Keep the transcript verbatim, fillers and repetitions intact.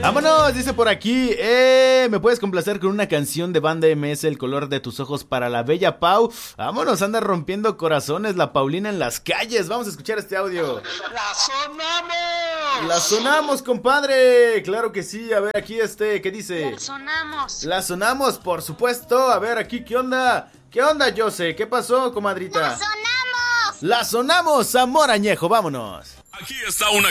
Vámonos, dice por aquí, eh, ¿me puedes complacer con una canción de Banda M S, El color de tus ojos para la bella Pau? Vámonos, anda rompiendo corazones la Paulina en las calles. Vamos a escuchar este audio. ¡La sonamos! ¡La sonamos, compadre! Claro que sí, a ver aquí este, ¿qué dice? La sonamos. La sonamos, por supuesto. A ver aquí, ¿qué onda? ¿Qué onda, Jose? ¿Qué pasó, comadrita? La sonamos. La sonamos, amor añejo, vámonos. Aquí está una